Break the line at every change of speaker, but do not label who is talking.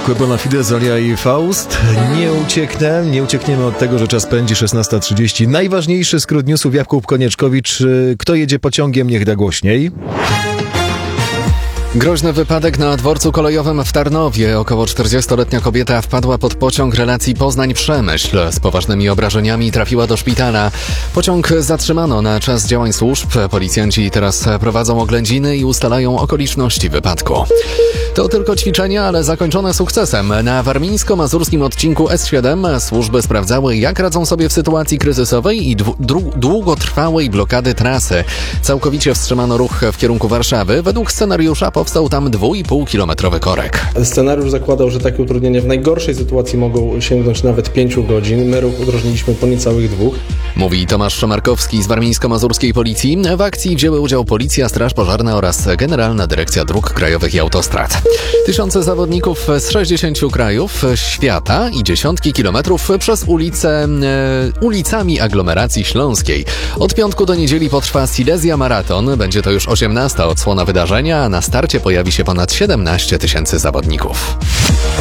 Que bona fide, Zolia i Faust. Nie uciekniemy od tego, że czas pędzi, 16:30. Najważniejszy skrót newsów, Jakub Konieczkowicz. Kto jedzie pociągiem, niech da głośniej.
Groźny wypadek na dworcu kolejowym w Tarnowie. Około 40-letnia kobieta wpadła pod pociąg relacji Poznań-Przemyśl. Z poważnymi obrażeniami trafiła do szpitala. Pociąg zatrzymano na czas działań służb. Policjanci teraz prowadzą oględziny i ustalają okoliczności wypadku. To tylko ćwiczenia, ale zakończone sukcesem. Na warmińsko-mazurskim odcinku S7 służby sprawdzały, jak radzą sobie w sytuacji kryzysowej i długotrwałej blokady trasy. Całkowicie wstrzymano ruch w kierunku Warszawy. Według scenariusza powstał tam 2,5-kilometrowy korek.
Scenariusz zakładał, że takie utrudnienia w najgorszej sytuacji mogą sięgnąć nawet 5 godzin. My ruch udrożniliśmy po niecałych 2.
Mówi Tomasz Szomarkowski z warmińsko-mazurskiej policji. W akcji wzięły udział Policja, Straż Pożarna oraz Generalna Dyrekcja Dróg Krajowych i Autostrad. Tysiące zawodników z 60 krajów świata i dziesiątki kilometrów przez ulicami aglomeracji śląskiej. Od piątku do niedzieli potrwa Silesia Marathon. Będzie to już 18. odsłona wydarzenia, a na starcie pojawi się ponad 17 000 zawodników.